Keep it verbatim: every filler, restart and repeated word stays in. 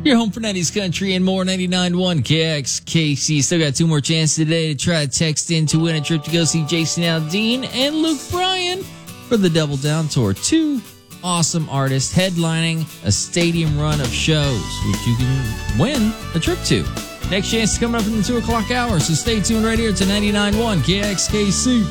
Your home for nineties country and more. Ninety-nine point one K X K C. Still got two more chances today to try to text in to win a trip to go see Jason Aldean and Luke Bryan for the Double Down Tour. Two awesome artists headlining a stadium run of shows, which you can win a trip to. Next chance is coming up in the two o'clock hour, so stay tuned right here to ninety-nine point one K X K C.